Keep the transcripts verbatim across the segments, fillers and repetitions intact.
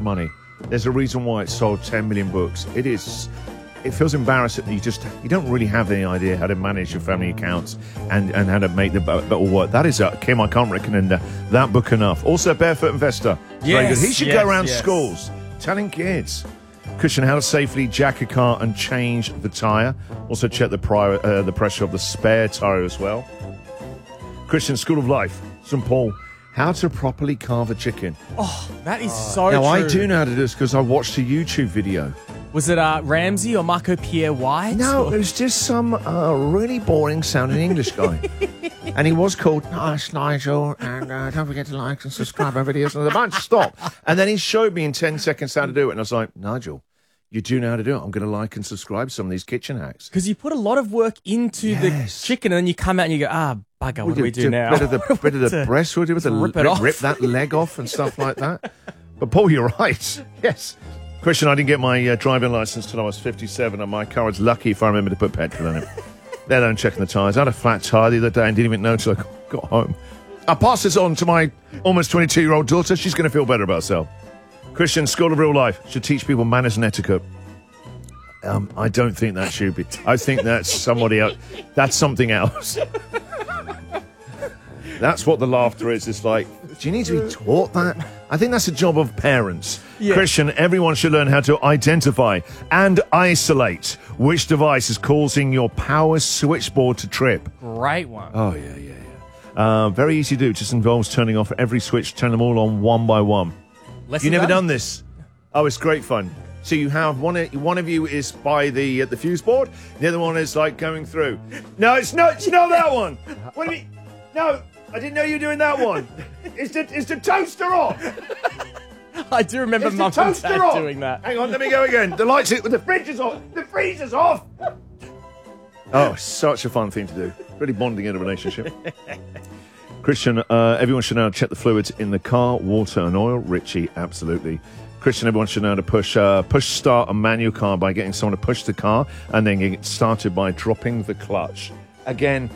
money. There's a reason why it sold ten million books. It is... It feels embarrassing that you just you don't really have any idea how to manage your family accounts and, and how to make the boat all work. That is, uh, Kim, I can't recommend uh, that book enough. Also, Barefoot Investor. Yes, very good. He should yes, go around yes. schools telling kids. Christian, how to safely jack a car and change the tyre. Also, check the, prior, uh, the pressure of the spare tyre as well. Christian, School of Life, Saint Paul. How to properly carve a chicken. Oh, that is so now, true. I do know how to do this because I watched a YouTube video. Was it uh, Ramsey or Marco Pierre White? No, or? it was just some uh, really boring sounding English guy. And he was called Nice Nigel, and uh, don't forget to like and subscribe our videos. And the bunch stop. And then he showed me in ten seconds how to do it. And I was like, Nigel, you do know how to do it. I'm going to like and subscribe some of these kitchen hacks. Because you put a lot of work into Yes. the chicken, and then you come out and you go, ah, bugger, what do we do now? Bit of the, bit of the breast, we'll do with the rip it rip, off. rip that leg off and stuff like that. But Paul, you're right. Yes. Christian, I didn't get my uh, driving license till I was fifty-seven, and my car was lucky if I remember to put petrol in it. Let alone checking the tyres. I had a flat tyre the other day and didn't even know until I got home. I'll pass this on to my almost twenty-two-year-old daughter. She's going to feel better about herself. Christian, School of Real Life should teach people manners and etiquette. Um, I don't think that should be. I think that's somebody else. That's something else. That's what the laughter is. It's like, do you need to be taught that? I think that's a job of parents. Yeah. Christian, everyone should learn how to identify and isolate which device is causing your power switchboard to trip. Great one. Oh, yeah, yeah, yeah. Uh, very easy to do. It just involves turning off every switch, turn them all on one by one. Lesson You've never done? done this? Oh, it's great fun. So you have one. One of you is by the uh, the fuse board. The other one is like going through. No, it's not. It's not that one. What do you mean? No, I didn't know you were doing that one. Is the is the toaster off? I do remember Is the Mum and toaster Dad off? doing that. Hang on, let me go again. The lights, the fridge is off. The freezer's off. Oh, such a fun thing to do. Really bonding in a relationship. Christian, uh, everyone should know how to check the fluids in the car, water and oil. Richie, absolutely. Christian, everyone should know how to push uh, push start a manual car by getting someone to push the car and then get it started by dropping the clutch. Again,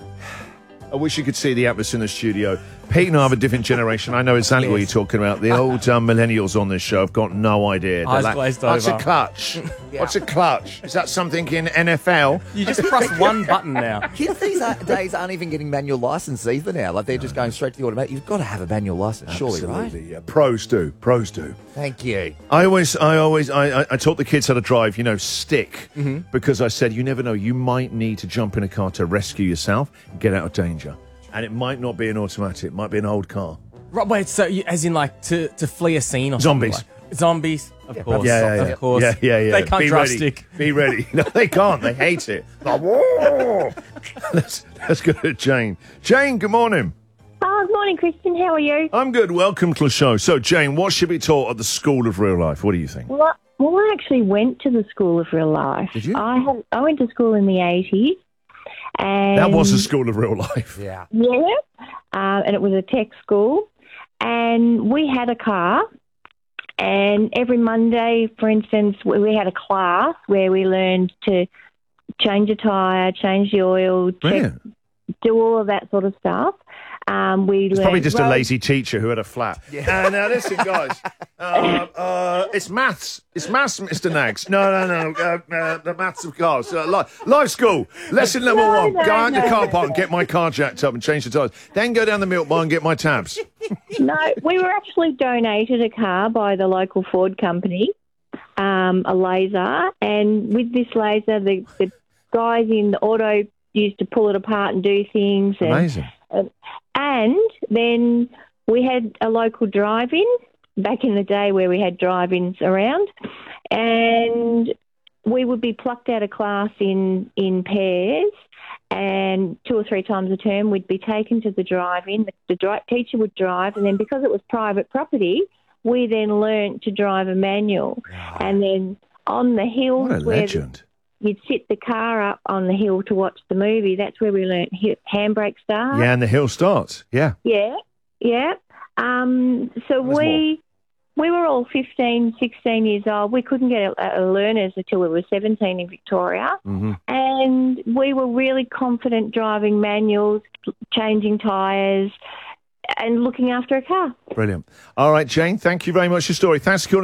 I wish you could see the atmosphere in the studio. Pete and I have a different generation. I know exactly what you're talking about. The old um, millennials on this show have got no idea. They're Eyes like, glazed What's over." a clutch? What's a clutch? Is that something in N F L? You just press one button now. Kids these are- days aren't even getting manual license either now. Like they're just going straight to the automatic. You've got to have a manual license, surely, right? Absolutely, yeah. Pros do. Pros do. Thank you. I always, I always, I, I, I taught the kids how to drive, you know, stick, Mm-hmm. because I said, you never know, you might need to jump in a car to rescue yourself, and get out of danger. And it might not be an automatic, it might be an old car. Right, wait, so you, as in like to, to flee a scene or Zombies. something like- Zombies, of course. Yeah, yeah, yeah. Of course. Yeah, yeah, yeah. They can't Be drive ready. stick. Be ready. No, they can't. They hate it. Like, whoa. let's, let's go to Jane. Jane, good morning. Oh, good morning, Christian. How are you? I'm good. Welcome to the show. So, Jane, what should be taught at the School of Real Life? What do you think? Well, well, I actually went to the School of Real Life. Did you? I had, I went to school in the eighties. And That was the School of Real Life. Yeah. Yeah, uh, and it was a tech school. And we had a car. And every Monday, for instance, we we had a class where we learned to change a tyre, change the oil, check, Brilliant. do all of that sort of stuff. Um, we It's learned probably just a road- lazy teacher who had a flat. Yeah. Uh, now, listen, guys. Uh, uh, it's maths. It's maths, Mister Nags. No, no, no. Uh, uh, the maths of cars. Uh, life, life school. Lesson level No, one. no, Go out in no, the car no. park and get my car jacked up and change the tyres. Then go down the milk bar and get my tabs. No, we were actually donated a car by the local Ford company, um, a laser, and with this laser, the, the guys in the auto used to pull it apart and do things. And, Amazing. and, and then we had a local drive-in back in the day where we had drive-ins around, and we would be plucked out of class in, in pairs. And two or three times a term, we'd be taken to the drive-in. The, the dri- teacher would drive, and then because it was private property, we then learnt to drive a manual. And then on the hills What a where legend. you'd sit the car up on the hill to watch the movie, that's where we learnt hi- handbrake start. Yeah, and the hill starts. Yeah. Yeah, yeah. Um, so There's we we were all fifteen, sixteen years old. We couldn't get a, a learners until we were seventeen in Victoria. Mm-hmm. And we were really confident driving manuals, changing tyres and looking after a car. Brilliant. All right, Jane, thank you very much for your story. Thanks for calling.